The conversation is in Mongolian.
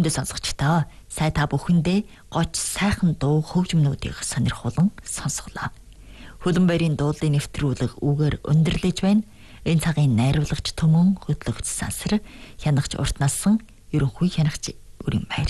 хүндээ сонсогчдоо сая та бүхэндээ гоч сайхан дуу хөгжмнүүдийг сонирхолон сонсголоо. Хөлөн баярын дуулын нэвтрүүлэг үгээр өндөрлөж байна. Энэ цагийн найруулагч Төмөн хөтлөгч Сансар, хянагч Урт Насан, ерөнхий хянагч Өрийн Баяр.